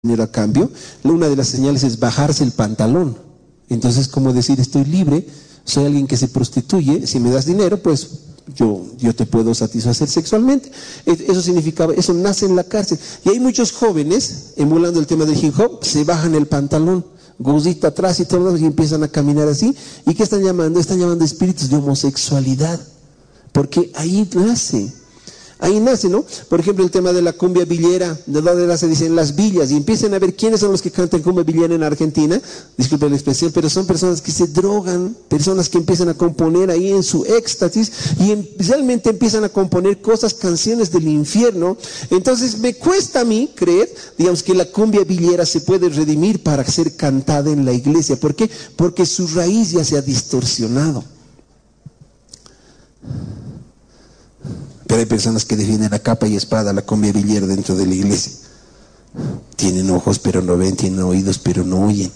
dinero a cambio, una de las señales es bajarse el pantalón. Entonces, como decir, estoy libre, soy alguien que se prostituye, si me das dinero, pues yo te puedo satisfacer sexualmente. Eso significaba, eso nace en la cárcel. Y hay muchos jóvenes, emulando el tema del hip hop, se bajan el pantalón, gordito atrás y todo, y empiezan a caminar así. ¿Y qué están llamando? Están llamando espíritus de homosexualidad, porque ahí nace, ¿no? Por ejemplo, el tema de la cumbia villera, de donde se dicen las villas, y empiecen a ver quiénes son los que cantan cumbia villera en Argentina, disculpen la expresión, pero son personas que se drogan, personas que empiezan a componer ahí en su éxtasis, y realmente empiezan a componer canciones del infierno. Entonces me cuesta a mí creer, digamos, que la cumbia villera se puede redimir para ser cantada en la iglesia. ¿Por qué? Porque su raíz ya se ha distorsionado. Pero hay personas que defienden a capa y espada la cumbia villera dentro de la iglesia. Tienen ojos pero no ven, tienen oídos pero no oyen.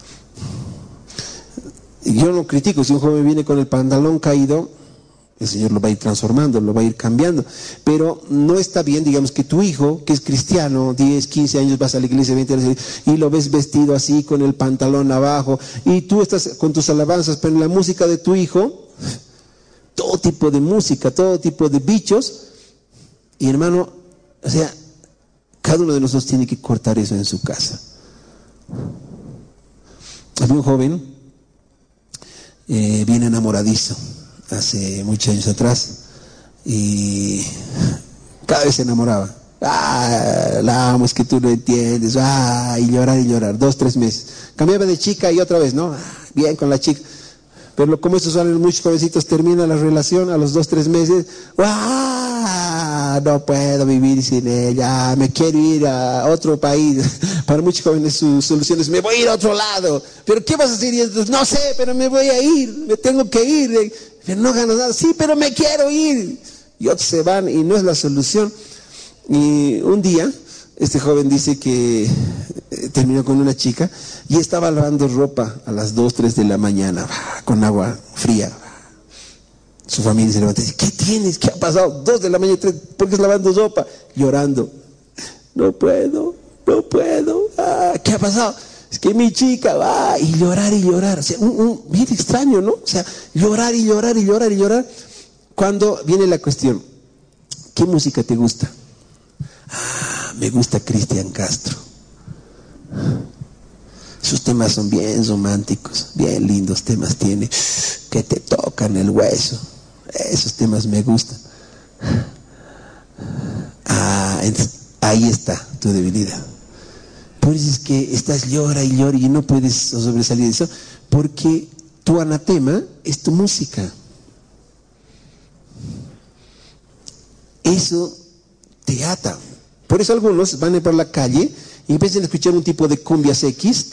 Yo no critico, si un joven viene con el pantalón caído, el Señor lo va a ir transformando, lo va a ir cambiando. Pero no está bien, digamos, que tu hijo, que es cristiano, 10, 15 años, vas a la iglesia, 20 años, y lo ves vestido así, con el pantalón abajo, y tú estás con tus alabanzas, pero en la música de tu hijo, todo tipo de música, todo tipo de bichos. Y hermano, o sea, cada uno de nosotros tiene que cortar eso en su casa. Había un joven bien enamoradizo hace muchos años atrás, y cada vez se enamoraba. La amo, es que tú no entiendes. Y llorar, 2, 3 meses. Cambiaba de chica y otra vez, ¿no? Bien con la chica. Pero como estos son muchos jovencitos, termina la relación a los 2, 3 meses. No puedo vivir sin ella, me quiero ir a otro país. Para muchos jóvenes su solución es: me voy a ir a otro lado. ¿Pero qué vas a hacer? Y entonces, no sé, pero me voy a ir, me tengo que ir. Pero no ganas nada. Sí, pero me quiero ir. Y otros se van y no es la solución. Y un día, este joven dice que terminó con una chica y estaba lavando ropa a las 2, 3 de la mañana con agua fría. Su familia se levanta y dice: ¿qué tienes? ¿Qué ha pasado? 2 de la mañana, 3, ¿por qué estás lavando ropa? Llorando. No puedo. ¿Qué ha pasado? Es que mi chica va y llorar. O sea, bien extraño, ¿no? O sea, llorar. Cuando viene la cuestión: ¿qué música te gusta? Me gusta Cristian Castro. Sus temas son bien románticos, bien lindos temas tiene, que te tocan el hueso. Esos temas me gustan. Entonces, ahí está tu debilidad. Por eso es que estás llora y no puedes sobresalir de eso, porque tu anatema es tu música. Eso te ata. Por eso algunos van por la calle y empiezan a escuchar un tipo de cumbias X,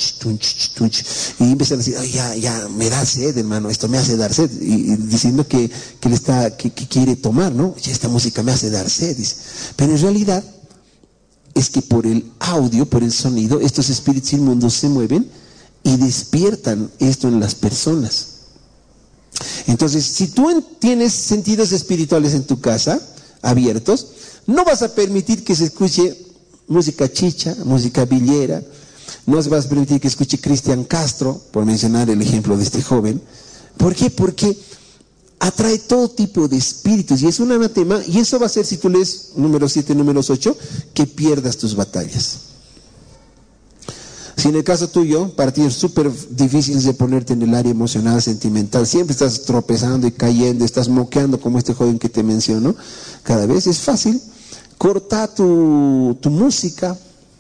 y empiezan a decir: ya, me da sed, hermano, esto me hace dar sed, y diciendo que quiere tomar, ¿no? Ya esta música me hace dar sed, dice. Pero en realidad es que por el audio, por el sonido, estos espíritus inmundos se mueven y despiertan esto en las personas. Entonces, si tú tienes sentidos espirituales en tu casa abiertos, no vas a permitir que se escuche música chicha, música villera. No vas a permitir que escuche Cristian Castro, por mencionar el ejemplo de este joven. ¿Por qué? Porque atrae todo tipo de espíritus y es un anatema, y eso va a hacer, si tú lees números 7, números 8, que pierdas tus batallas. Si en el caso tuyo, para ti es súper difícil de ponerte en el área emocional, sentimental, siempre estás tropezando y cayendo, estás moqueando como este joven que te menciono, cada vez es fácil. Corta tu música,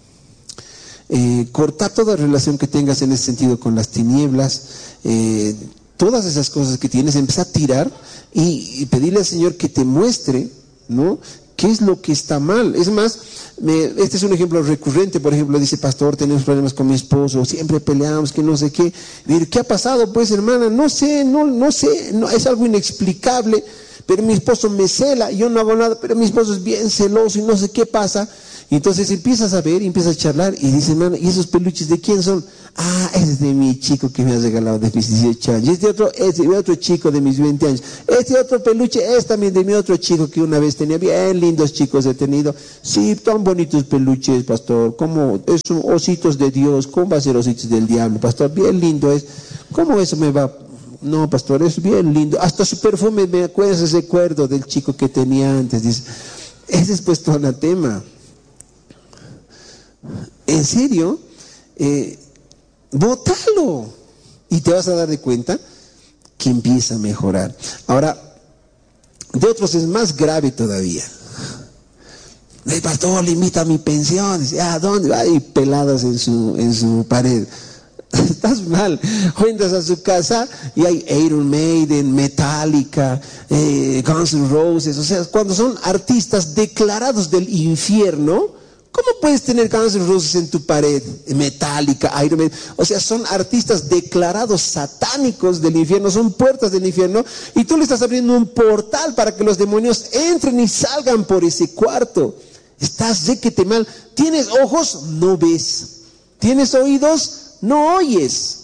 corta toda relación que tengas en ese sentido con las tinieblas, todas esas cosas que tienes, empieza a tirar y pedirle al Señor que te muestre, ¿no?, qué es lo que está mal. Es más, este es un ejemplo recurrente. Por ejemplo, dice: pastor, tenemos problemas con mi esposo, siempre peleamos, que no sé qué. ¿Qué ha pasado, pues, hermana? No sé, es algo inexplicable, pero mi esposo me cela, yo no hago nada, pero mi esposo es bien celoso y no sé qué pasa. Y entonces empiezas a ver, empiezas a charlar y dices, hermano, ¿y esos peluches de quién son? Ah, ese es de mi chico que me ha regalado de mis 18 años. Este otro chico de mis 20 años. Este otro peluche es también de mi otro chico que una vez tenía. Bien lindos chicos he tenido. Sí, tan bonitos peluches, pastor. ¿Cómo? Son ositos de Dios. ¿Cómo va a ser ositos del diablo, pastor? Bien lindo es. ¿Cómo eso me va? No, pastor, es bien lindo. Hasta su perfume, me recuerdo del chico que tenía antes. Dice, ese es pues todo anatema. En serio, bótalo y te vas a dar de cuenta que empieza a mejorar. Ahora, de otros es más grave todavía. El pastor limita mi pensión. Dice, ¿dónde? Hay peladas en su pared. Estás mal. O entras a su casa y hay Iron Maiden, Metallica, Guns N' Roses. O sea, cuando son artistas declarados del infierno, ¿cómo puedes tener Guns N' Roses en tu pared? Metallica, Iron Maiden. O sea, son artistas declarados satánicos del infierno, son puertas del infierno, y tú le estás abriendo un portal para que los demonios entren y salgan por ese cuarto. Estás requete mal. ¿Tienes ojos? No ves. ¿Tienes oídos? No oyes.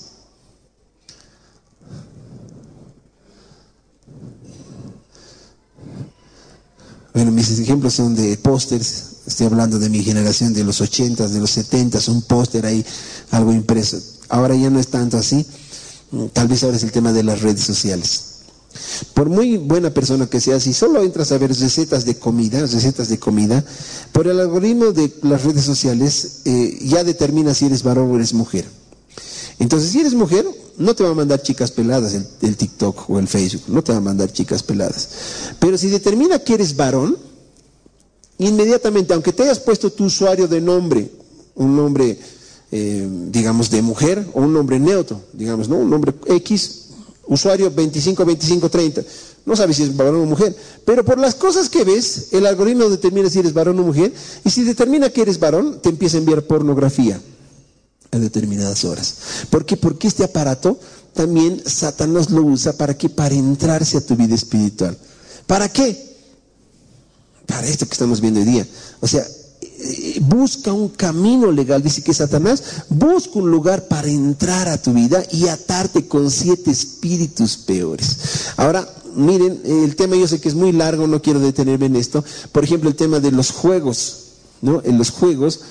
Bueno, mis ejemplos son de pósters. Estoy hablando de mi generación, de los 80s, de los 70s, un póster ahí, algo impreso. Ahora ya no es tanto así. Tal vez ahora es el tema de las redes sociales. Por muy buena persona que seas, si solo entras a ver recetas de comida, por el algoritmo de las redes sociales, ya determina si eres varón o eres mujer. Entonces, si eres mujer, no te va a mandar chicas peladas el TikTok o el Facebook, no te va a mandar chicas peladas. Pero si determina que eres varón, inmediatamente, aunque te hayas puesto tu usuario de nombre, un nombre, digamos, de mujer, o un nombre neutro, digamos, ¿no? Un nombre X, usuario 252530, no sabes si es varón o mujer, pero por las cosas que ves, el algoritmo determina si eres varón o mujer, y si determina que eres varón, te empieza a enviar pornografía a determinadas horas. ¿Por qué? Porque este aparato también Satanás lo usa para entrarse a tu vida espiritual. ¿Para qué? Para esto que estamos viendo hoy día. O sea, busca un camino legal. Dice que Satanás busca un lugar para entrar a tu vida y atarte con 7 espíritus peores. Ahora, miren, el tema yo sé que es muy largo, no quiero detenerme en esto. Por ejemplo, el tema de los juegos, ¿no? En los juegos,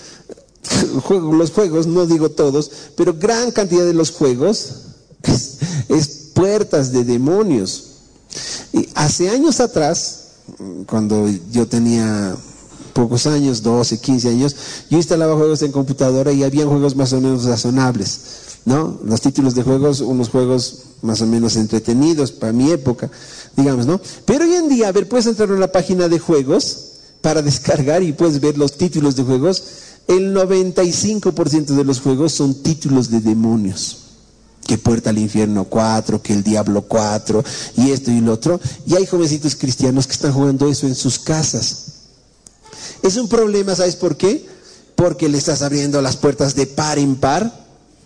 no digo todos, pero gran cantidad de los juegos es puertas de demonios. Y hace años atrás, cuando yo tenía pocos años, 12, 15 años, yo instalaba juegos en computadora y había juegos más o menos razonables, ¿no? Los títulos de juegos, unos juegos más o menos entretenidos para mi época, digamos, ¿no? Pero hoy en día, a ver, puedes entrar en la página de juegos para descargar y puedes ver los títulos de juegos. El 95% de los juegos son títulos de demonios. Que Puerta al Infierno 4, que el Diablo 4, y esto y lo otro. Y hay jovencitos cristianos que están jugando eso en sus casas. Es un problema, ¿sabes por qué? Porque le estás abriendo las puertas de par en par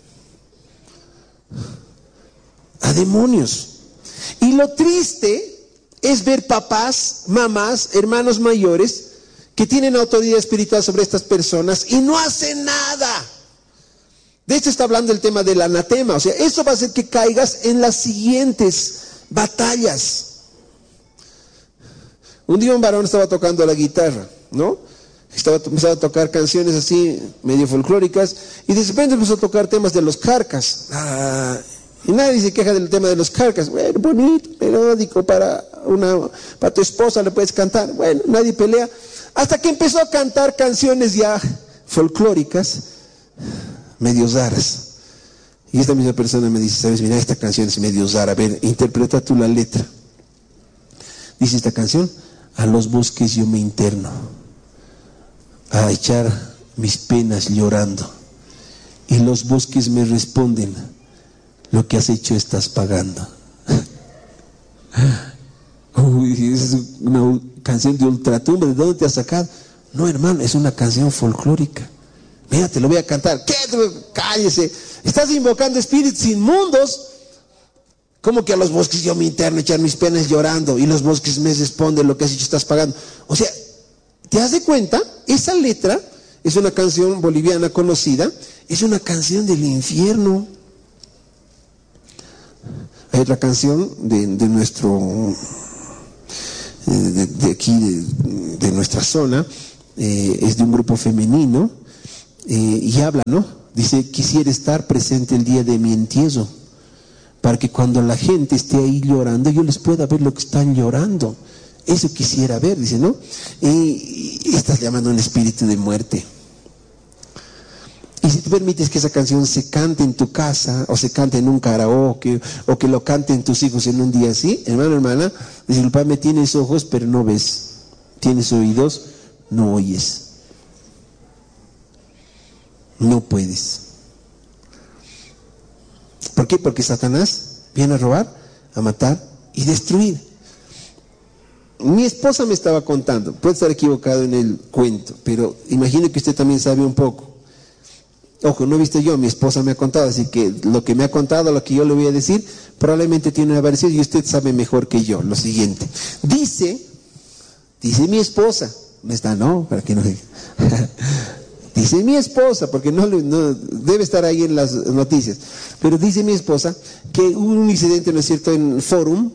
a demonios. Y lo triste es ver papás, mamás, hermanos mayores que tienen autoridad espiritual sobre estas personas y no hacen nada. De hecho está hablando el tema del anatema. O sea, eso va a hacer que caigas en las siguientes batallas. Un día un varón estaba tocando la guitarra, ¿no? Empezaba a tocar canciones así, medio folclóricas, y de repente empezó a tocar temas de los Carcas. Y nadie se queja del tema de los Carcas. Bueno, bonito, melódico, para tu esposa le puedes cantar. Bueno, nadie pelea. Hasta que empezó a cantar canciones ya folclóricas, medio raras. Y esta misma persona me dice, sabes, mira, esta canción es medio rara, a ver, interpreta tú la letra. Dice esta canción: a los bosques yo me interno, a echar mis penas llorando, y los bosques me responden, lo que has hecho estás pagando. Uy, es una canción de ultratumba. ¿De dónde te has sacado? No, hermano, es una canción folclórica. Mira, te lo voy a cantar. ¿Qué? Cállese. Estás invocando espíritus inmundos. ¿Cómo que a los bosques yo me interno, echar mis penas llorando, y los bosques me responden, lo que has hecho estás pagando? O sea, ¿te das de cuenta? Esa letra es una canción boliviana conocida, es una canción del infierno. Hay otra canción de nuestro, de aquí, de nuestra zona, es de un grupo femenino, y habla, ¿no? Dice: quisiera estar presente el día de mi entierro, para que cuando la gente esté ahí llorando, yo les pueda ver lo que están llorando. Eso quisiera ver, dice, ¿no? Y estás llamando a un espíritu de muerte. Y si tú permites que esa canción se cante en tu casa, o se cante en un karaoke, o que lo canten tus hijos en un día así, hermano, hermana, disculpame, tienes ojos pero no ves, tienes oídos, no oyes, no puedes. ¿Por qué? Porque Satanás viene a robar, a matar y destruir. Mi esposa me estaba contando, puede estar equivocado en el cuento, pero imagino que usted también sabe un poco. Ojo, no he visto yo, mi esposa me ha contado, así que lo que me ha contado, lo que yo le voy a decir, probablemente tiene una variación y usted sabe mejor que yo. Lo siguiente, dice mi esposa, no está, no, para que no dice mi esposa, porque no debe estar ahí en las noticias, pero dice mi esposa que hubo un incidente, ¿no es cierto?, en Forum,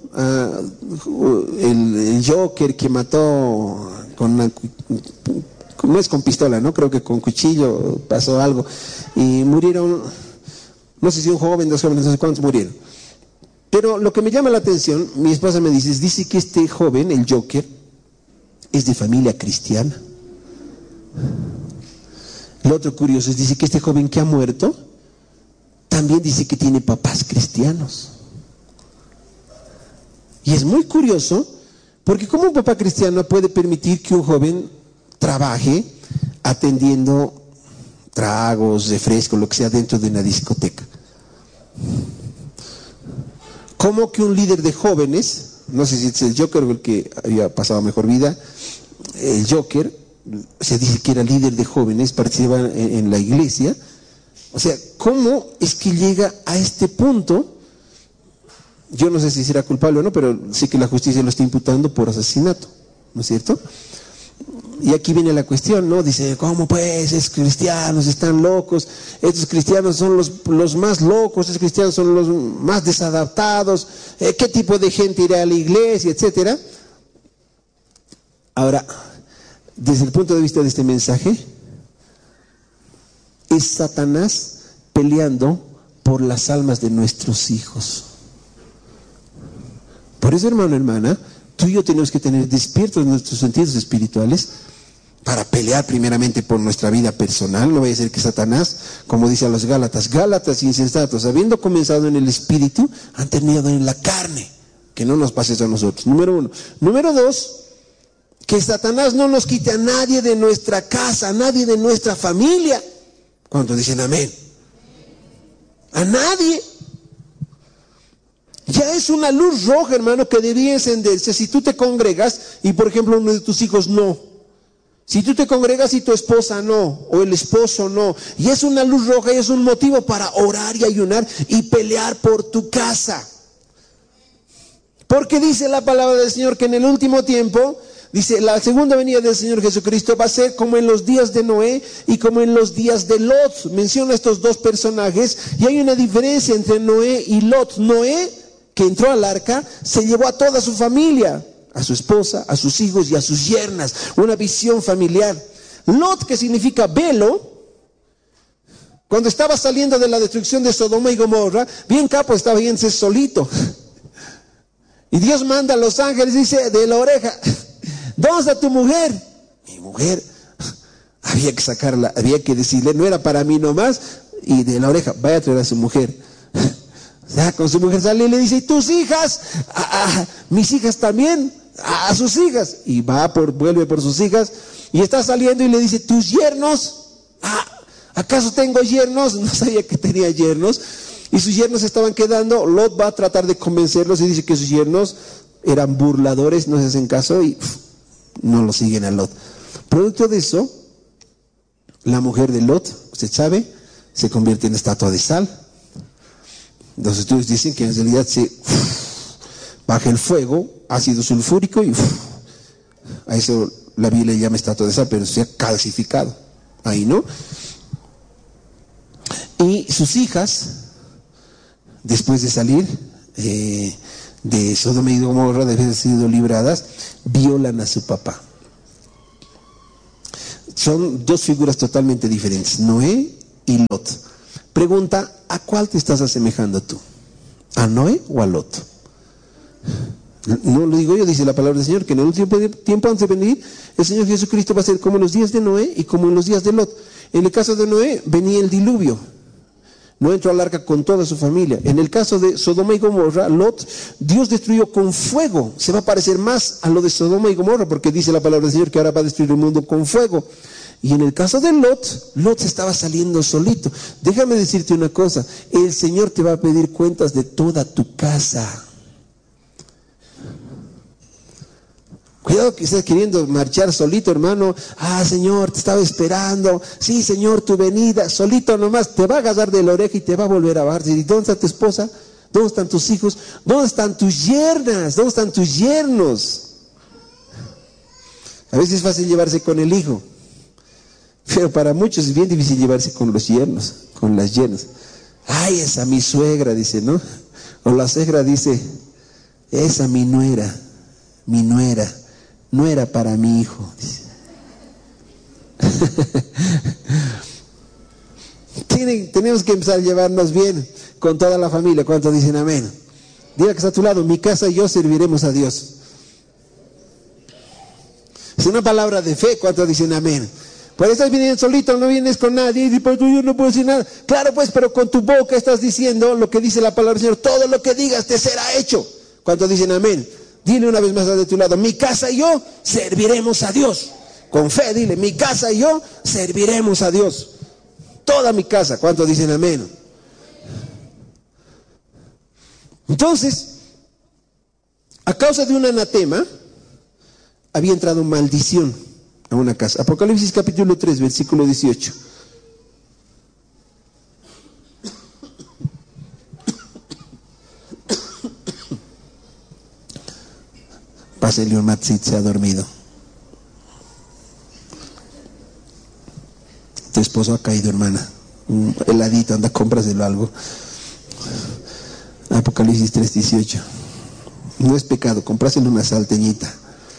el Joker que mató con una, no es con pistola, ¿no? Creo que con cuchillo pasó algo. Y murieron, no sé si un joven, dos jóvenes, no sé cuántos murieron. Pero lo que me llama la atención, mi esposa me dice que este joven, el Joker, es de familia cristiana. Lo otro curioso es, dice que este joven que ha muerto, también dice que tiene papás cristianos. Y es muy curioso, porque ¿cómo un papá cristiano puede permitir que un joven trabaje atendiendo tragos, refrescos, lo que sea dentro de una discoteca? ¿Cómo que un líder de jóvenes, no sé si es el Joker o el que había pasado mejor vida, el Joker, se dice que era líder de jóvenes, participaba en la iglesia? O sea, ¿cómo es que llega a este punto? Yo no sé si será culpable o no, pero sí que la justicia lo está imputando por asesinato, ¿no es cierto? Y aquí viene la cuestión, ¿no? Dice, ¿cómo pues? Esos cristianos están locos, estos cristianos son los más locos, estos cristianos son los más desadaptados, ¿qué tipo de gente irá a la iglesia, etcétera? Ahora, desde el punto de vista de este mensaje, es Satanás peleando por las almas de nuestros hijos. Por eso, hermano, hermana, tú y yo tenemos que tener despiertos nuestros sentidos espirituales para pelear primeramente por nuestra vida personal. No vaya a ser que Satanás, como dice a los Gálatas insensatos, habiendo comenzado en el espíritu, han terminado en la carne. Que no nos pase eso a nosotros, número uno. Número dos, que Satanás no nos quite a nadie de nuestra casa, a nadie de nuestra familia. ¿Cuántos dicen amén? A nadie. Ya es una luz roja, hermano, que debía encenderse. Si tú te congregas y, por ejemplo, uno de tus hijos no. Si tú te congregas y tu esposa no, o el esposo no. Y es una luz roja y es un motivo para orar y ayunar y pelear por tu casa. Porque dice la palabra del Señor que en el último tiempo, dice, la segunda venida del Señor Jesucristo va a ser como en los días de Noé y como en los días de Lot. Menciona estos dos personajes y hay una diferencia entre Noé y Lot. Noé, que entró al arca, se llevó a toda su familia, a su esposa, a sus hijos y a sus yernas. Una visión familiar. Lot, que significa velo, cuando estaba saliendo de la destrucción de Sodoma y Gomorra, bien capo estaba yéndose solito. Y Dios manda a los ángeles y dice, de la oreja, ¿dónde está tu mujer? Mi mujer. Había que sacarla, había que decirle, no era para mí nomás. Y de la oreja, vaya a traer a su mujer. O sea, con su mujer sale y le dice, ¿y tus hijas? Mis hijas también, a sus hijas. Y vuelve por sus hijas. Y está saliendo y le dice, ¿tus yernos? ¿Acaso tengo yernos? No sabía que tenía yernos. Y sus yernos estaban quedando. Lot va a tratar de convencerlos y dice que sus yernos eran burladores, no se hacen caso y no lo siguen a Lot. Producto de eso, la mujer de Lot, usted sabe, se convierte en estatua de sal. Los estudios dicen que en realidad se baja el fuego, ácido sulfúrico y a eso la Biblia llama estatua de sal, pero se ha calcificado. ahí, ¿no? Y sus hijas, después de salir de Sodoma y Gomorra, de haber sido libradas, violan a su papá. Son dos figuras totalmente diferentes, Noé y Lot. Pregunta, ¿a cuál te estás asemejando tú? ¿A Noé o a Lot? No lo digo yo, dice la palabra del Señor, que en el último tiempo antes de venir, el Señor Jesucristo va a ser como en los días de Noé y como en los días de Lot. En el caso de Noé, venía el diluvio. No entró al arca con toda su familia. En el caso de Sodoma y Gomorra, Lot, Dios destruyó con fuego. Se va a parecer más a lo de Sodoma y Gomorra, porque dice la palabra del Señor que ahora va a destruir el mundo con fuego. Y en el caso de Lot, Lot estaba saliendo solito. Déjame decirte una cosa, el Señor te va a pedir cuentas de toda tu casa. Cuidado que estás queriendo marchar solito, hermano. Señor, te estaba esperando. Sí, Señor, tu venida. Solito nomás, te va a agarrar de la oreja y te va a volver a bajar. ¿Y dónde está tu esposa? ¿Dónde están tus hijos? ¿Dónde están tus yernas? ¿Dónde están tus yernos? A veces es fácil llevarse con el hijo, pero para muchos es bien difícil llevarse con los yernos, con las yernas. Ay, esa mi suegra, dice, ¿no? O la suegra dice, esa mi nuera, no era para mi hijo. Tenemos que empezar a llevarnos bien con toda la familia. ¿Cuántos dicen amén? Dile que está a tu lado, mi casa y yo serviremos a Dios. Es una palabra de fe. ¿Cuántos dicen amén? Pues estás viniendo solito, no vienes con nadie. Y pues yo no puedo decir nada. Claro, pues, pero con tu boca estás diciendo lo que dice la palabra del Señor. Todo lo que digas te será hecho. ¿Cuántos dicen amén? Dile una vez más de tu lado, mi casa y yo serviremos a Dios. Con fe, dile, mi casa y yo serviremos a Dios. Toda mi casa. ¿Cuántos dicen amén? Entonces, a causa de un anatema, había entrado maldición a una casa. Apocalipsis capítulo 3, versículo 18. Pásale un matsit, se ha dormido. Tu esposo ha caído, hermana. Un heladito, anda, cómpraselo algo. Apocalipsis 3:18. No es pecado, compráselo una salteñita.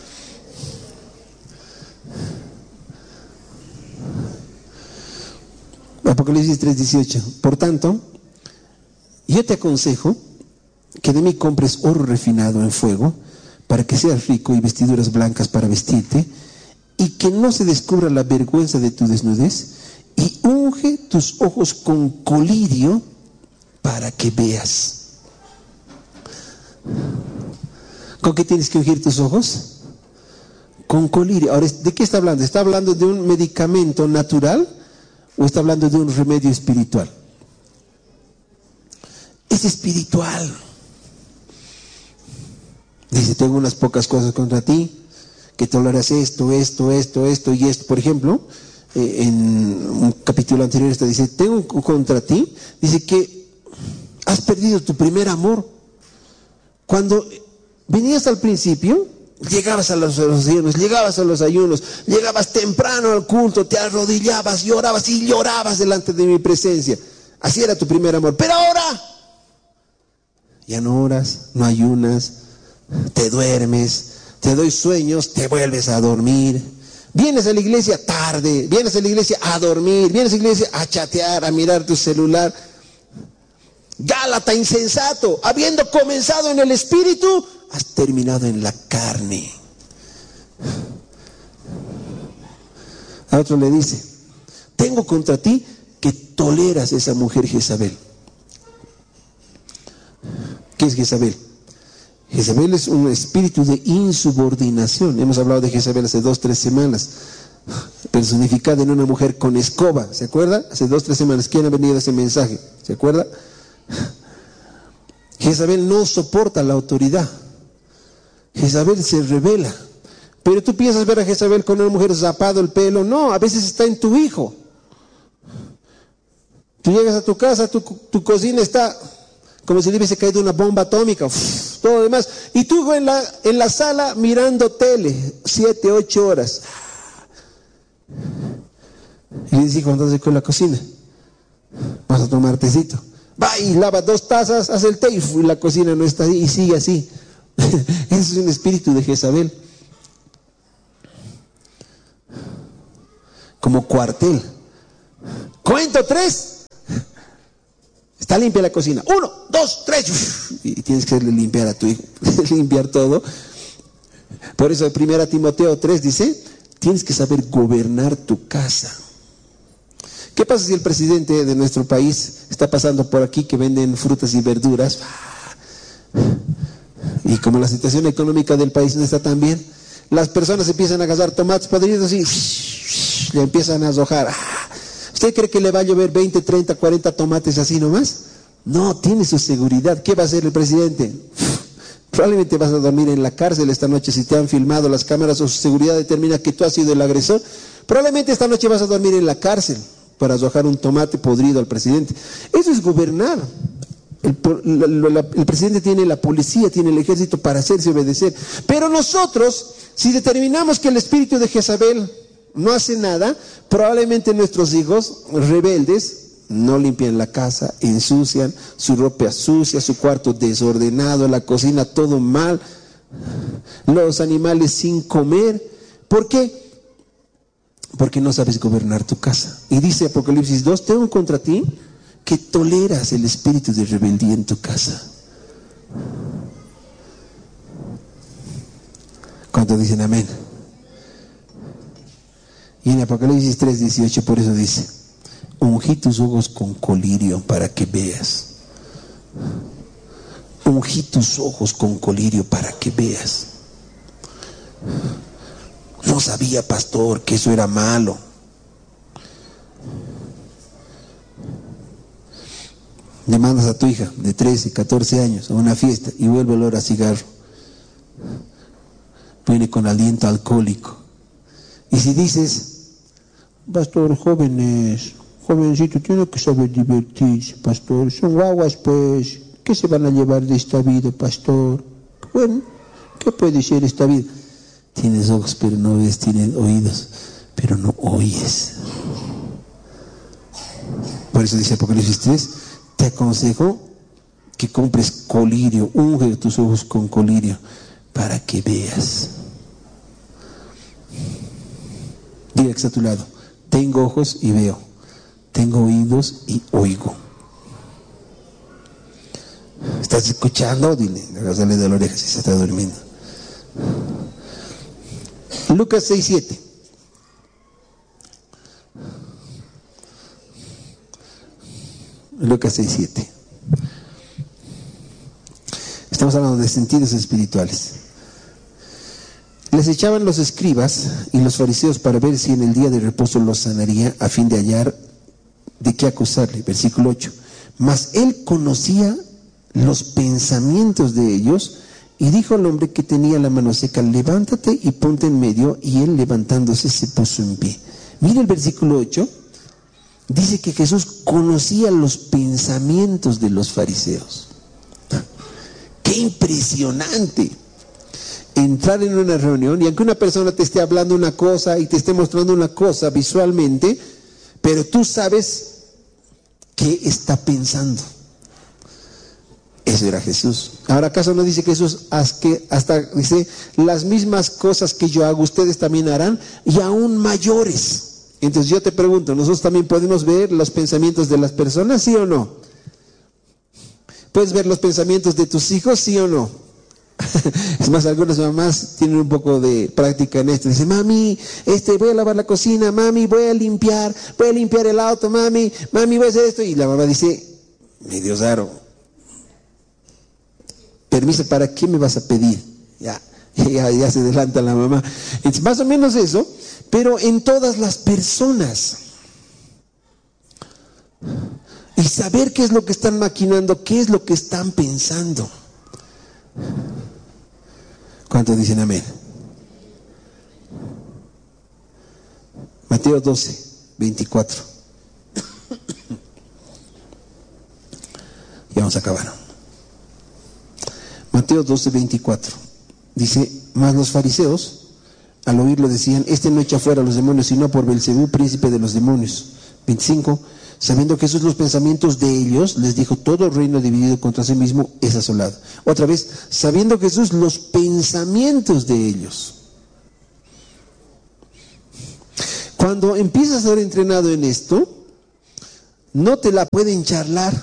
Apocalipsis 3:18. Por tanto, yo te aconsejo que de mí compres oro refinado en fuego, para que seas rico, y vestiduras blancas para vestirte, y que no se descubra la vergüenza de tu desnudez, y unge tus ojos con colirio para que veas. ¿Con qué tienes que ungir tus ojos? Con colirio. Ahora, ¿de qué está hablando? ¿Está hablando de un medicamento natural o está hablando de un remedio espiritual? Es espiritual. Dice, tengo unas pocas cosas contra ti, que toleras esto y esto. Por ejemplo, en un capítulo anterior dice, tengo contra ti, dice que has perdido tu primer amor. Cuando venías al principio, llegabas a los ayunos, llegabas a los ayunos, llegabas temprano al culto, te arrodillabas, llorabas y llorabas delante de mi presencia. Así era tu primer amor. Pero ahora ya no oras, no ayunas, te duermes, te doy sueños, te vuelves a dormir. Vienes a la iglesia tarde, vienes a la iglesia a dormir, vienes a la iglesia a chatear, a mirar tu celular. Gálata, insensato, habiendo comenzado en el espíritu, has terminado en la carne. A otro le dice, tengo contra ti que toleras esa mujer Jezabel. ¿Qué es Jezabel? Jezabel es un espíritu de insubordinación. Hemos hablado de Jezabel hace 2-3 semanas, personificada en una mujer con escoba. ¿Se acuerda? Hace 2-3 semanas. ¿Quién ha venido a ese mensaje? ¿Se acuerda? Jezabel no soporta la autoridad. Jezabel se rebela. Pero tú piensas ver a Jezabel con una mujer zapado el pelo. No, a veces está en tu hijo. Tú llegas a tu casa, tu cocina está como si le hubiese caído una bomba atómica, todo lo demás. Y tú en la sala mirando tele, 7-8 horas. Y le dice, cuando hace con la cocina, vas a tomar tecito. Va y lava 2 tazas, hace el té y la cocina no está ahí y sigue así. Ese es un espíritu de Jezabel. Como cuartel. Cuento 3. Está limpia la cocina. 1, 2, 3. Y tienes que limpiar a tu hijo. Limpiar todo. Por eso 1 Timoteo 3 dice, tienes que saber gobernar tu casa. ¿Qué pasa si el presidente de nuestro país está pasando por aquí que venden frutas y verduras? Y como la situación económica del país no está tan bien, las personas empiezan a cazar tomates podridos y le empiezan a arrojar. ¿Usted cree que le va a llover 20, 30, 40 tomates así nomás? No, tiene su seguridad. ¿Qué va a hacer el presidente? Probablemente vas a dormir en la cárcel esta noche si te han filmado las cámaras o su seguridad determina que tú has sido el agresor. Probablemente esta noche vas a dormir en la cárcel para arrojar un tomate podrido al presidente. Eso es gobernar. El presidente tiene la policía, tiene el ejército para hacerse obedecer. Pero nosotros, si determinamos que el espíritu de Jezabel no hace nada, probablemente nuestros hijos rebeldes no limpian la casa, ensucian, su ropa sucia, su cuarto desordenado, la cocina todo mal, los animales sin comer. ¿Por qué? Porque no sabes gobernar tu casa. Y dice Apocalipsis 2, tengo contra ti que toleras el espíritu de rebeldía en tu casa. ¿Cuántos dicen amén? Y en Apocalipsis 3:18 por eso dice, ungí tus ojos con colirio para que veas. Ungí tus ojos con colirio para que veas. No sabía, pastor, que eso era malo. Le mandas a tu hija de 13, 14 años a una fiesta y vuelve olor a cigarro. Viene con aliento alcohólico. Y si dices, pastor, jovencito, tiene que saber divertirse, pastor. Son guaguas, pues. ¿Qué se van a llevar de esta vida, pastor? Bueno, ¿qué puede ser esta vida? Tienes ojos pero no ves, tienes oídos pero no oyes. Por eso dice Apocalipsis 3, te aconsejo que compres colirio, unge tus ojos con colirio para que veas. Dile que está a tu lado, tengo ojos y veo, tengo oídos y oigo. ¿Estás escuchando? Dile, agárrale de la oreja si se está durmiendo. Lucas 6:7. Lucas 6:7. Estamos hablando de sentidos espirituales. Les echaban los escribas y los fariseos para ver si en el día de reposo los sanaría, a fin de hallar de qué acusarle. Versículo 8. Mas él conocía los pensamientos de ellos y dijo al hombre que tenía la mano seca, levántate y ponte en medio, y él levantándose se puso en pie. Mira el versículo 8, dice que Jesús conocía los pensamientos de los fariseos. ¡Qué impresionante! Entrar en una reunión y aunque una persona te esté hablando una cosa y te esté mostrando una cosa visualmente, pero tú sabes qué está pensando. Eso era Jesús. Ahora, ¿acaso no dice Jesús hasta dice, las mismas cosas que yo hago ustedes también harán y aún mayores? Entonces yo te pregunto, ¿nosotros también podemos ver los pensamientos de las personas, sí o no? ¿Puedes ver los pensamientos de tus hijos, sí o no? Es más, algunas mamás tienen un poco de práctica en esto. Dicen, mami, voy a lavar la cocina, mami, voy a limpiar el auto, mami, voy a hacer esto. Y la mamá dice, medio raro, permiso, ¿para qué me vas a pedir? Ya se adelanta la mamá. Es más o menos eso, pero en todas las personas. Y saber qué es lo que están maquinando, qué es lo que están pensando. ¿Cuántos dicen amén? Mateo 12:24. Ya vamos a acabar. Mateo 12:24 dice, mas los fariseos al oírlo decían: este no echa fuera a los demonios, sino por Belcebú, príncipe de los demonios. 25. Sabiendo Jesús los pensamientos de ellos, les dijo: todo reino dividido contra sí mismo es asolado. Otra vez, sabiendo Jesús los pensamientos de ellos. Cuando empiezas a ser entrenado en esto, no te la pueden charlar.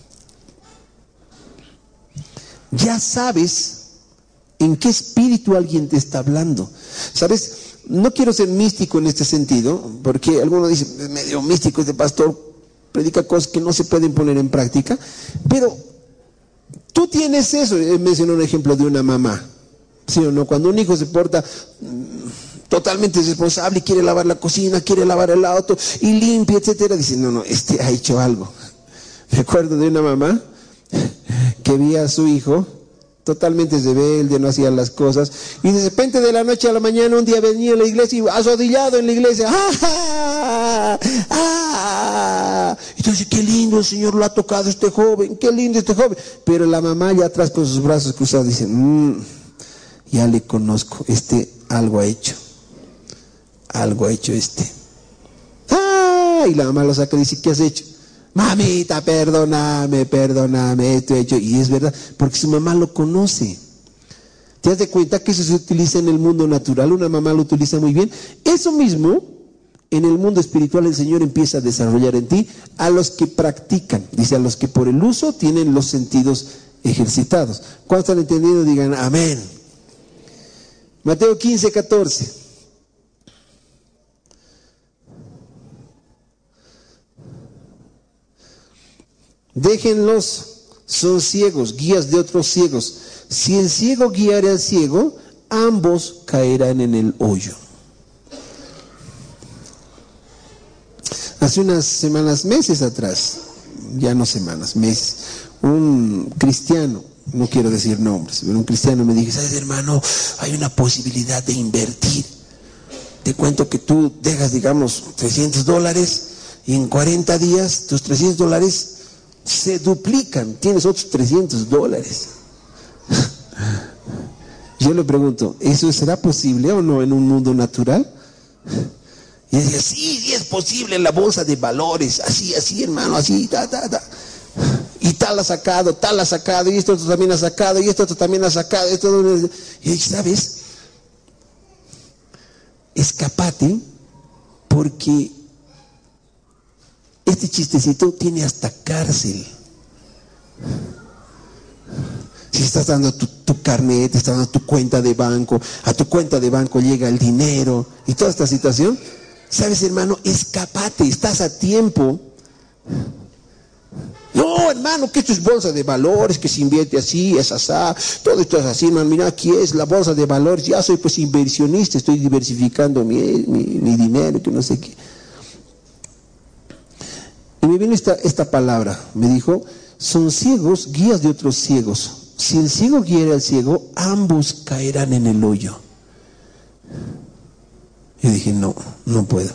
Ya sabes en qué espíritu alguien te está hablando. ¿Sabes? No quiero ser místico en este sentido, porque algunos dicen: medio místico este pastor, predica cosas que no se pueden poner en práctica. Pero tú tienes eso. Mencioné un ejemplo de una mamá, ¿sí o no? Cuando un hijo se porta totalmente irresponsable y quiere lavar la cocina, quiere lavar el auto y limpia, etcétera, dice: no, este ha hecho algo. Me acuerdo de una mamá que vi a su hijo totalmente rebelde, no hacía las cosas, y de repente, de la noche a la mañana, un día venía a la iglesia y arrodillado en la iglesia, ¡ah! ¡Ah! Entonces: qué lindo, el Señor lo ha tocado este joven, qué lindo este joven. Pero la mamá ya atrás con sus brazos cruzados dice: ya le conozco, algo ha hecho ¡ah! Y la mamá lo saca y dice: ¿qué has hecho? Mamita, perdóname, esto he hecho. Y es verdad, porque su mamá lo conoce. ¿Te das de cuenta que eso se utiliza en el mundo natural? Una mamá lo utiliza muy bien. Eso mismo, en el mundo espiritual, el Señor empieza a desarrollar en ti a los que practican. Dice: a los que por el uso tienen los sentidos ejercitados. ¿Cuántos están entendiendo? Digan amén. Mateo 15, 14. Déjenlos, son ciegos, guías de otros ciegos. Si el ciego guiare al ciego, ambos caerán en el hoyo. Hace unas semanas, meses atrás, ya no semanas, meses, un cristiano, no quiero decir nombres, pero un cristiano me dijo: ¿sabes, hermano? Hay una posibilidad de invertir. Te cuento que tú dejas, digamos, $300 y en 40 días tus $300 se duplican, tienes otros $300. Yo le pregunto: ¿eso será posible o no en un mundo natural? Y decía: sí, es posible en la bolsa de valores, así, hermano, así, y tal ha sacado, y esto otro también ha sacado, y esto otro también ha sacado, y ¿sabes? Escapate, porque este chistecito tiene hasta cárcel. Si estás dando tu carnet, estás dando tu cuenta de banco, a tu cuenta de banco llega el dinero y toda esta situación, ¿sabes, hermano? Escapate, estás a tiempo. No, hermano, que esto es bolsa de valores, que se invierte así, es asá, todo esto es así, hermano. Mira, aquí es la bolsa de valores, ya soy pues inversionista, estoy diversificando mi dinero, que no sé qué. Y me vino esta palabra, me dijo: son ciegos, guías de otros ciegos. Si el ciego guiara al ciego, ambos caerán en el hoyo. Yo dije: no puedo.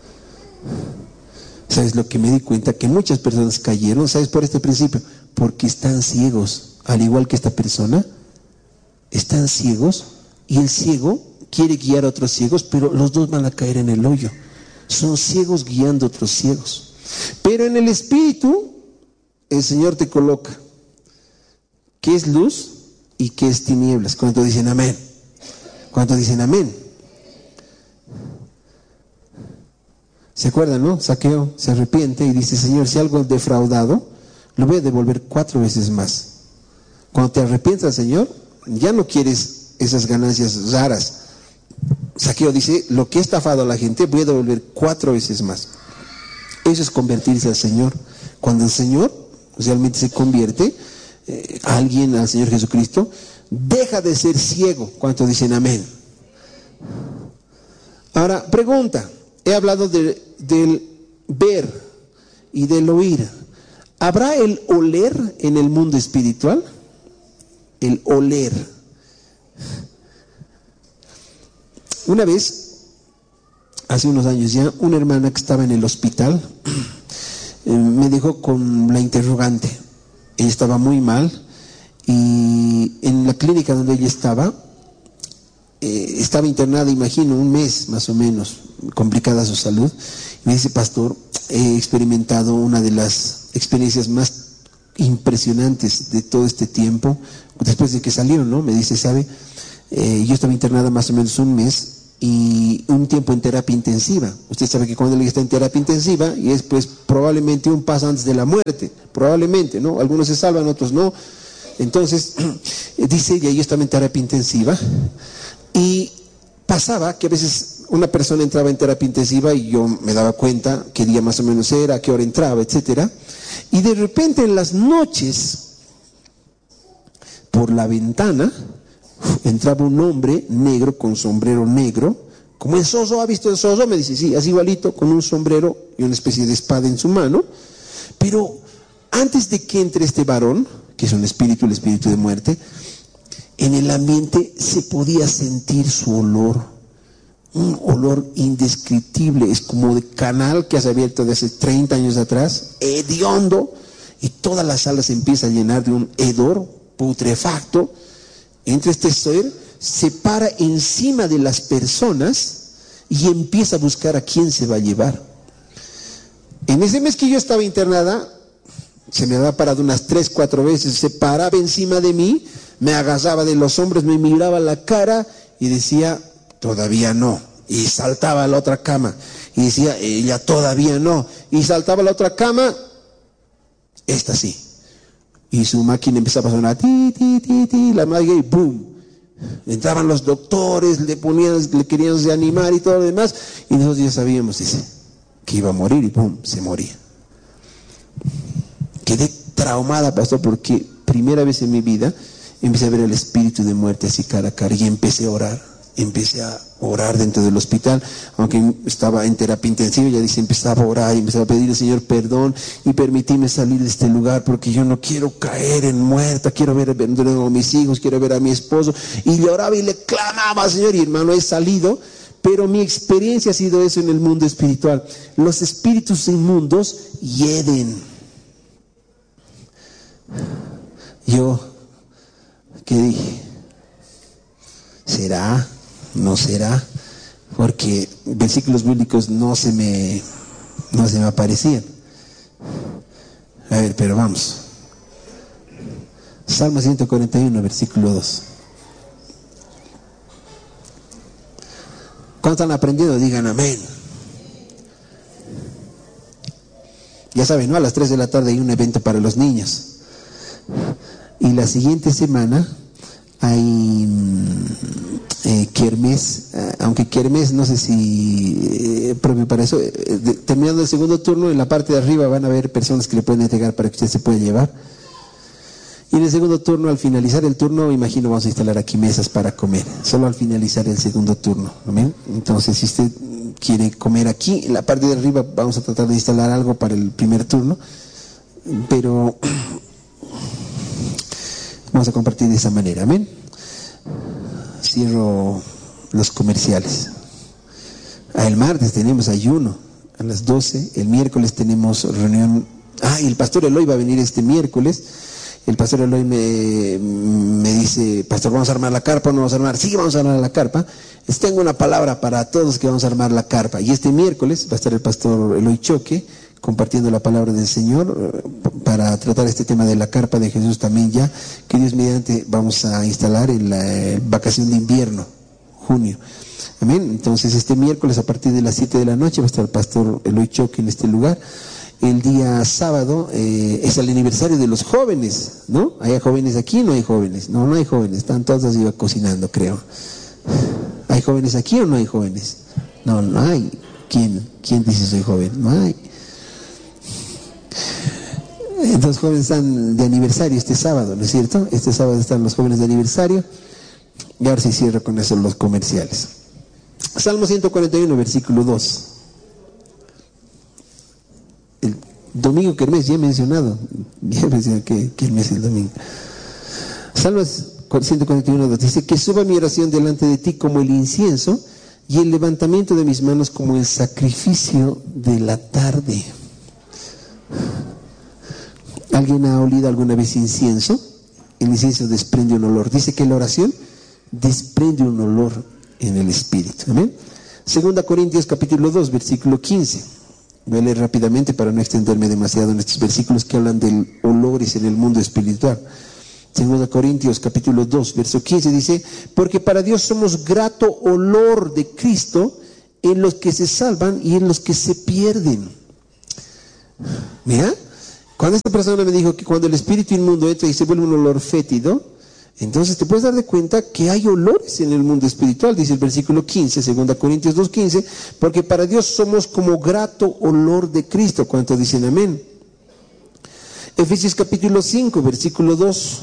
¿Sabes lo que me di cuenta? Que muchas personas cayeron, ¿sabes? Por este principio, porque están ciegos, al igual que esta persona, están ciegos, y el ciego quiere guiar a otros ciegos, pero los dos van a caer en el hoyo. Son ciegos guiando a otros ciegos. Pero en el espíritu, el Señor te coloca qué es luz y qué es tinieblas. ¿Cuántos dicen amén? ¿Cuántos dicen amén? ¿Se acuerdan, no? Zaqueo se arrepiente y dice: Señor, si algo he defraudado, lo voy a devolver 4 veces más. Cuando te arrepientas, Señor, ya no quieres esas ganancias raras. Zaqueo dice: lo que he estafado a la gente, voy a devolver 4 veces más. Eso es convertirse al Señor. Cuando el Señor realmente se convierte a alguien, al Señor Jesucristo, deja de ser ciego. ¿Cuántos dicen amén? Ahora, pregunta. He hablado del ver y del oír. ¿Habrá el oler en el mundo espiritual? El oler. Una vez, hace unos años ya, una hermana que estaba en el hospital me dejó con la interrogante. Ella estaba muy mal y en la clínica donde ella estaba estaba internada, imagino, un mes más o menos, complicada su salud. Y me dice, pastor, he experimentado una de las experiencias más impresionantes de todo este tiempo, después de que salieron, ¿no? Me dice, ¿sabe? Yo estaba internada más o menos un mes y un tiempo en terapia intensiva. Usted sabe que cuando alguien está en terapia intensiva y es pues probablemente un paso antes de la muerte, probablemente, ¿no? Algunos se salvan, otros no. Entonces, dice ella, yo estaba en terapia intensiva y pasaba que a veces una persona entraba en terapia intensiva y yo me daba cuenta qué día más o menos era, a qué hora entraba, etcétera. Y de repente en las noches, por la ventana, entraba un hombre negro con sombrero negro, como el Soso. ¿Ha visto el Soso? Me dice, sí, así igualito, con un sombrero y una especie de espada en su mano. Pero antes de que entre este varón, que es un espíritu, el espíritu de muerte, en el ambiente se podía sentir su olor, un olor indescriptible, es como de canal que has abierto de hace 30 años atrás, hediondo, y toda la sala se empieza a llenar de un hedor putrefacto. Entra este ser, se para encima de las personas y empieza a buscar a quién se va a llevar. En ese mes que yo estaba internada, se me había parado unas 3-4 veces, se paraba encima de mí, me agarraba de los hombros, me miraba la cara y decía, todavía no. Y saltaba a la otra cama y decía, ella todavía no. Y saltaba a la otra cama, esta sí. Y su máquina empezaba a sonar, ti, ti, ti, ti, la máquina, y ¡boom! Entraban los doctores, le querían reanimar y todo lo demás, y nosotros ya sabíamos, dice, que iba a morir, y ¡pum!, se moría. Quedé traumada, pastor, porque primera vez en mi vida empecé a ver el espíritu de muerte así cara a cara, y empecé a orar dentro del hospital, aunque estaba en terapia intensiva. Ya dice, empezaba a orar y empezaba a pedir al Señor perdón y permitirme salir de este lugar, porque yo no quiero caer en muerta, quiero ver a mis hijos, quiero ver a mi esposo, y lloraba y le clamaba al Señor. Y hermano, he salido, pero mi experiencia ha sido eso en el mundo espiritual. Los espíritus inmundos hieden. Yo, ¿qué dije? ¿Será? ¿No será? Porque versículos bíblicos no se me aparecían. A ver, pero vamos. Salmo 141, versículo 2. ¿Cuántos han aprendido? Digan amén. Ya saben, ¿no? A las 3 de la tarde hay un evento para los niños. Y la siguiente semana hay kermés, aunque kermés no sé si propio para eso. Terminando el segundo turno, en la parte de arriba van a haber personas que le pueden entregar para que usted se pueda llevar. Y en el segundo turno, al finalizar el turno, imagino vamos a instalar aquí mesas para comer, solo al finalizar el segundo turno. ¿Amén? Entonces, si usted quiere comer aquí, en la parte de arriba vamos a tratar de instalar algo para el primer turno, pero vamos a compartir de esa manera. Amén. Cierro los comerciales. El martes tenemos ayuno a las 12. El miércoles tenemos reunión. Y el pastor Eloy va a venir este miércoles. El pastor Eloy me dice, pastor, ¿vamos a armar la carpa o no vamos a armar? Sí, vamos a armar la carpa. Tengo una palabra para todos que vamos a armar la carpa. Y este miércoles va a estar el pastor Eloy Choque compartiendo la palabra del Señor para tratar este tema de la carpa de Jesús también, ya que Dios mediante vamos a instalar en la vacación de invierno, junio. Amén. Entonces este miércoles a partir de las 7 de la noche va a estar el pastor Eloy Choque en este lugar. El día sábado es el aniversario de los jóvenes, ¿no? ¿Hay jóvenes aquí? No hay jóvenes. No hay jóvenes, están todos así cocinando, creo. ¿Hay jóvenes aquí o no hay jóvenes? No hay. ¿Quién dice soy joven? No hay. Los jóvenes están de aniversario este sábado, ¿no es cierto? Este sábado están los jóvenes de aniversario. Y ahora sí cierro con eso los comerciales. Salmo 141, versículo 2. El domingo kermés, ya he mencionado que kermés el domingo. Salmo 141, 2 dice, que suba mi oración delante de ti como el incienso y el levantamiento de mis manos como el sacrificio de la tarde. ¿Alguien ha olido alguna vez incienso? El incienso desprende un olor. Dice que la oración desprende un olor en el Espíritu. Amén. 2 Corintios capítulo 2, versículo 15. Voy a leer rápidamente para no extenderme demasiado en estos versículos que hablan de olores en el mundo espiritual. 2 Corintios capítulo 2, verso 15 dice: porque para Dios somos grato olor de Cristo en los que se salvan y en los que se pierden. Mira, cuando esta persona me dijo que cuando el espíritu inmundo entra y se vuelve un olor fétido, entonces te puedes dar de cuenta que hay olores en el mundo espiritual. Dice el versículo 15, 2 Corintios 2:15, porque para Dios somos como grato olor de Cristo. ¿Cuánto dicen amén? Efesios capítulo 5, versículo 2.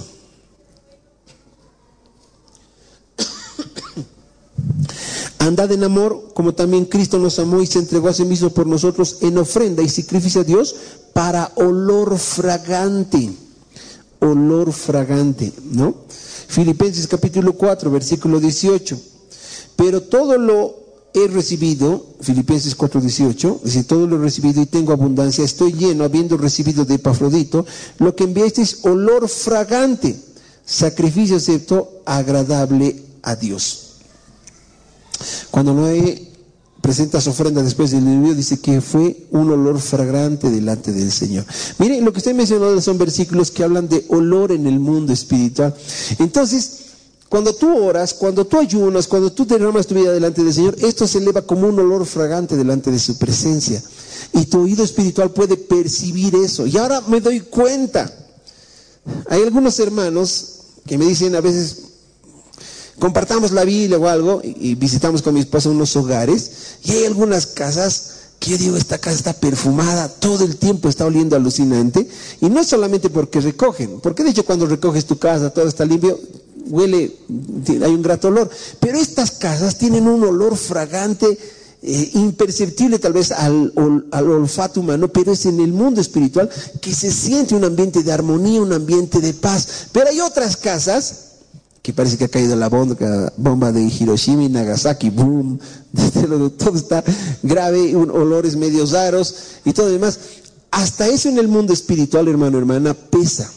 Andad en amor, como también Cristo nos amó y se entregó a sí mismo por nosotros en ofrenda y sacrificio a Dios para olor fragante. Olor fragante, ¿no? Filipenses capítulo 4, versículo 18. Pero todo lo he recibido, Filipenses 4, 18, dice: todo lo he recibido y tengo abundancia, estoy lleno, habiendo recibido de Epafrodito lo que enviasteis, olor fragante, sacrificio acepto, agradable a Dios. Cuando Noé presenta su ofrenda después del diluvio, dice que fue un olor fragante delante del Señor. Miren, lo que estoy mencionando son versículos que hablan de olor en el mundo espiritual. Entonces, cuando tú oras, cuando tú ayunas, cuando tú derramas tu vida delante del Señor, esto se eleva como un olor fragante delante de su presencia. Y tu oído espiritual puede percibir eso. Y ahora me doy cuenta. Hay algunos hermanos que me dicen a veces: compartamos la Biblia o algo, y visitamos con mi esposa unos hogares, y hay algunas casas que yo digo: esta casa está perfumada, todo el tiempo está oliendo alucinante, y no es solamente porque recogen, porque de hecho cuando recoges tu casa todo está limpio, huele, hay un grato olor, pero estas casas tienen un olor fragante, imperceptible tal vez al olfato humano, pero es en el mundo espiritual que se siente un ambiente de armonía, un ambiente de paz. Pero hay otras casas que parece que ha caído la bomba de Hiroshima y Nagasaki, boom, todo está grave, olores medio raros y todo demás. Hasta eso en el mundo espiritual, hermano, hermana, pesa.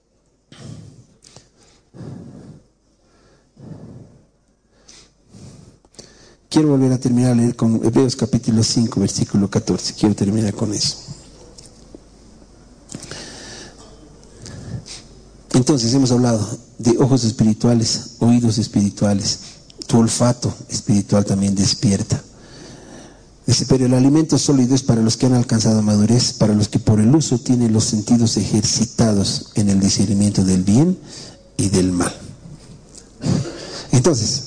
Quiero volver a terminar a leer con Hebreos capítulo 5, versículo 14. Quiero terminar con eso. Entonces hemos hablado de ojos espirituales, oídos espirituales, tu olfato espiritual también despierta. Dice: pero el alimento sólido es para los que han alcanzado madurez, para los que por el uso tienen los sentidos ejercitados en el discernimiento del bien y del mal. Entonces,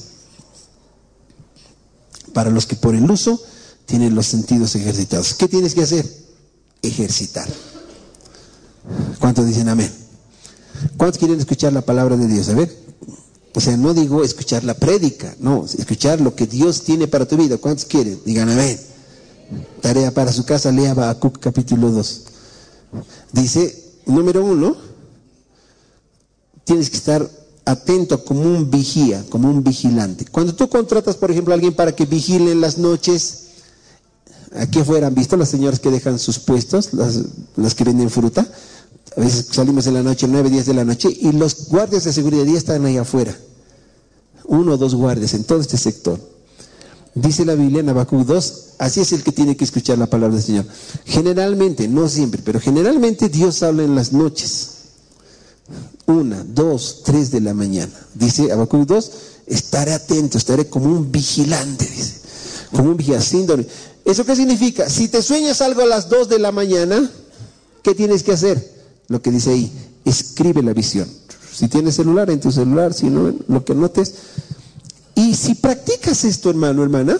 para los que por el uso tienen los sentidos ejercitados, ¿qué tienes que hacer? Ejercitar. ¿Cuántos dicen amén? ¿Cuántos quieren escuchar la palabra de Dios? A ver, o sea, no digo escuchar la prédica, no, escuchar lo que Dios tiene para tu vida. ¿Cuántos quieren? Digan amén. Tarea para su casa, lea Habacuc capítulo 2. Dice, número 1, tienes que estar atento como un vigía, como un vigilante. Cuando tú contratas, por ejemplo, a alguien para que vigile en las noches, aquí afuera han visto las señoras que dejan sus puestos, las que venden fruta. A veces salimos en la noche, 9, 10 de la noche, y los guardias de seguridad ya están ahí afuera. 1 o 2 guardias en todo este sector. Dice la Biblia en Habacuc 2, así es el que tiene que escuchar la palabra del Señor. Generalmente, no siempre, pero generalmente Dios habla en las noches. 1, 2, 3 de la mañana. Dice Habacuc 2, estaré atento, estaré como un vigilante, dice. Como un vigilante, sin dormir. ¿Eso qué significa? Si te sueñas algo a las 2 de la mañana, ¿qué tienes que hacer? Lo que dice ahí, escribe la visión. Si tienes celular, en tu celular, si no, lo que notes. Y si practicas esto, hermano, hermana,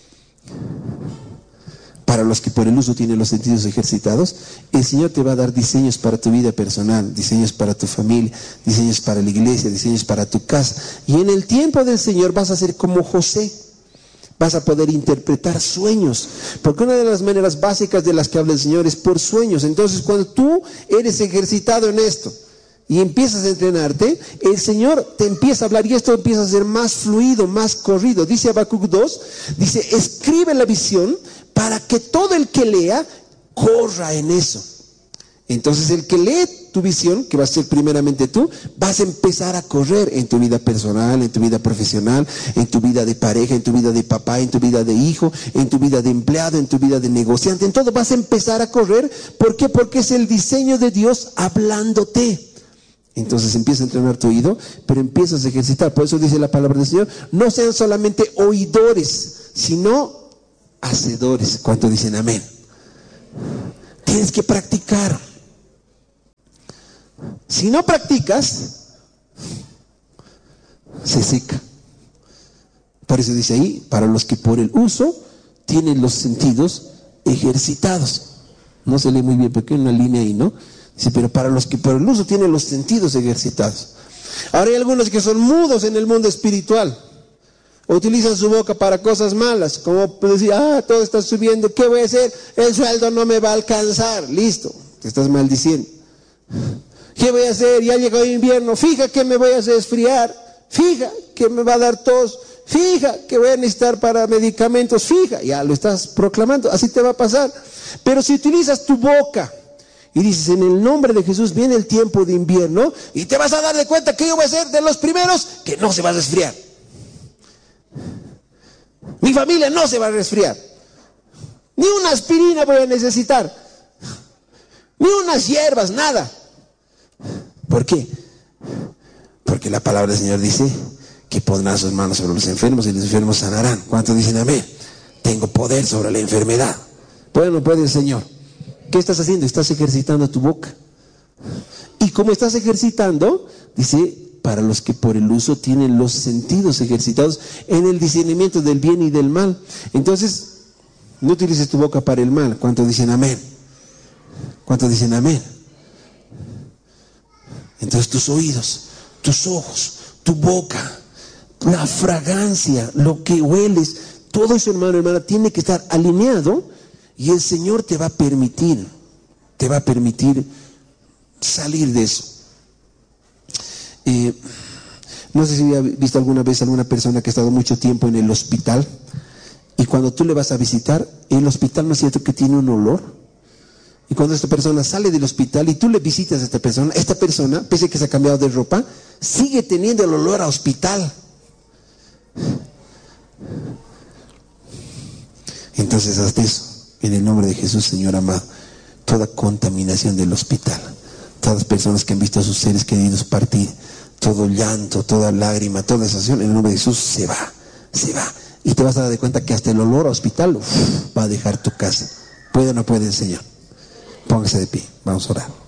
para los que por el uso tienen los sentidos ejercitados, el Señor te va a dar diseños para tu vida personal, diseños para tu familia, diseños para la iglesia, diseños para tu casa. Y en el tiempo del Señor vas a ser como José. Vas a poder interpretar sueños, porque una de las maneras básicas de las que habla el Señor es por sueños. Entonces, cuando tú eres ejercitado en esto y empiezas a entrenarte, el Señor te empieza a hablar y esto empieza a ser más fluido, más corrido. Dice Habacuc 2, dice, escribe la visión para que todo el que lea corra en eso. Entonces el que lee tu visión, que va a ser primeramente tú, vas a empezar a correr en tu vida personal, en tu vida profesional, en tu vida de pareja, en tu vida de papá, en tu vida de hijo, en tu vida de empleado, en tu vida de negociante, en todo vas a empezar a correr. ¿Por qué? Porque es el diseño de Dios hablándote. Entonces empieza a entrenar tu oído, pero empiezas a ejercitar. Por eso dice la palabra del Señor, no sean solamente oidores, sino hacedores. ¿Cuántos dicen amén? Tienes que practicar. Si no practicas, se seca. Por eso dice ahí, para los que por el uso tienen los sentidos ejercitados. No se lee muy bien, porque hay una línea ahí, ¿no? Dice, pero para los que por el uso tienen los sentidos ejercitados. Ahora hay algunos que son mudos en el mundo espiritual. O utilizan su boca para cosas malas, como decir, todo está subiendo, ¿qué voy a hacer? El sueldo no me va a alcanzar. Listo, te estás maldiciendo. ¿Qué voy a hacer? Ya llegó el invierno, fija que me voy a resfriar, fija que me va a dar tos, fija que voy a necesitar para medicamentos, fija, ya lo estás proclamando, así te va a pasar. Pero si utilizas tu boca y dices, en el nombre de Jesús viene el tiempo de invierno, y te vas a dar de cuenta que yo voy a ser de los primeros que no se va a resfriar. Mi familia no se va a resfriar. Ni una aspirina voy a necesitar. Ni unas hierbas, nada. ¿Por qué? Porque la palabra del Señor dice que pondrán sus manos sobre los enfermos y los enfermos sanarán. ¿Cuántos dicen amén? Tengo poder sobre la enfermedad. ¿Puede o no puede el Señor? ¿Qué estás haciendo? Estás ejercitando tu boca. Y como estás ejercitando, dice, para los que por el uso tienen los sentidos ejercitados en el discernimiento del bien y del mal. Entonces, no utilices tu boca para el mal. ¿Cuántos dicen amén? ¿Cuántos dicen amén? Entonces tus oídos, tus ojos, tu boca, la fragancia, lo que hueles, todo eso, hermano, hermana, tiene que estar alineado, y el Señor te va a permitir salir de eso. No sé si había visto alguna vez alguna persona que ha estado mucho tiempo en el hospital, y cuando tú le vas a visitar, el hospital, ¿no es cierto que tiene un olor? Y cuando esta persona sale del hospital y tú le visitas a esta persona, pese a que se ha cambiado de ropa, sigue teniendo el olor a hospital. Entonces hazte eso, en el nombre de Jesús, Señor amado. Toda contaminación del hospital, todas las personas que han visto a sus seres queridos partir, todo llanto, toda lágrima, toda esa acción, en el nombre de Jesús se va. Y te vas a dar de cuenta que hasta el olor a hospital va a dejar tu casa. ¿Puede o no puede el Señor? Póngase de pie, vamos a orar.